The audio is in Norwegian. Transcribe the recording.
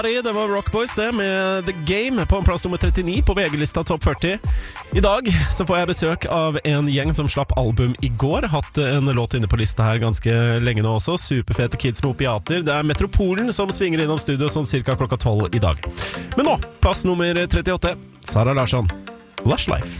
Det var Rock Boys det med The Game på en plass nummer 39 på VG-lista Topp 40. I dag så får jeg besøk av en gjeng som slapp album i går. Hatt en låt inne på lista her ganske lenge nå også. Superfete kids med opiater. Det er Metropolen som svinger innom studio sånn cirka klokka 12 i dag. Men nå, plass nummer 38. Sara Larsson, Lush Life.